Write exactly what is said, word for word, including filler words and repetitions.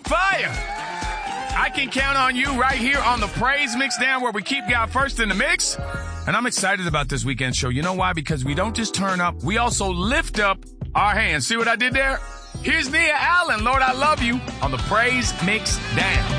fire. I can count on you right here on the Praise Mix Down, where we keep God first in the mix. And I'm excited about this weekend show. You know why? Because we don't just turn up, we also lift up our hands. See what I did there? Here's Nia Allen, Lord, I Love You, on the Praise Mix Down.